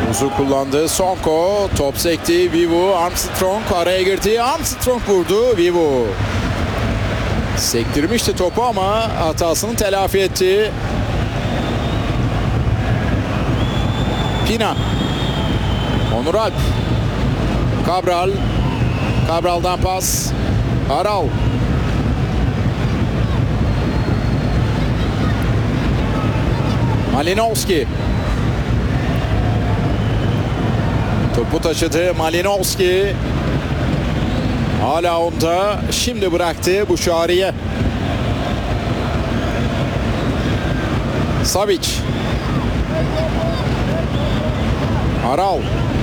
Uzun kullandı. Sonko. Top sekti. Vivu. Armstrong araya girdi. Armstrong vurdu. Vivu. Sektirmişti topu ama hatasını telafi etti. Pina. Onur Alp. Cabral. Cabral'dan pas. Aral. Malinovski. Topu taşıdı Malinovski. Hala onda. Şimdi bıraktı Buşari'ye. Savic. Aral.